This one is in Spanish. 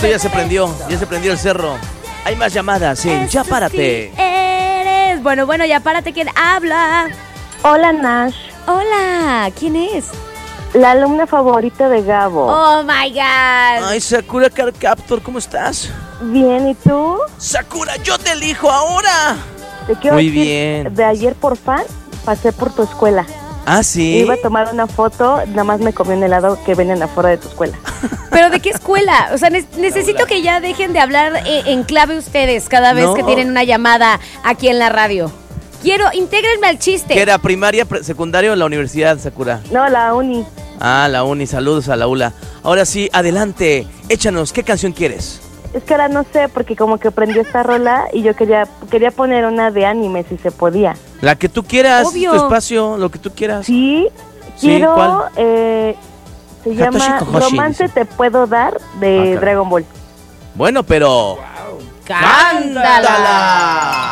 Esto ya se prendió el cerro. Hay más llamadas en Ya Párate. Sí eres. Bueno, ya párate. ¿Quién habla? Hola, Nash. Hola, ¿quién es? La alumna favorita de Gabo. Oh my God. Ay, Sakura Card Captor, ¿cómo estás? Bien, ¿y tú? Sakura, yo te elijo ahora. Te quiero Muy decir, bien. de ayer por fan pasé por tu escuela. Ah, sí. Iba a tomar una foto, nada más me comí un helado que venden afuera de tu escuela. ¿Pero de qué escuela? O sea, necesito que ya dejen de hablar en clave ustedes cada vez No. que tienen una llamada aquí en la radio. Intégrenme al chiste. ¿Qué era, primaria, secundaria o la universidad, Sakura? No, la uni. Ah, la uni, saludos a la ULA. Ahora sí, adelante, échanos, ¿qué canción quieres? Es que ahora no sé, porque como que prendió esta rola y yo quería poner una de anime, si se podía. La que tú quieras, Obvio. tu espacio, lo que tú quieras. Sí, Sí, quiero, ¿cuál? se Hatoshi llama Kohoshi, Romance dice. Te Puedo Dar, de caray. Dragon Ball. Bueno, pero... ¡Cántala!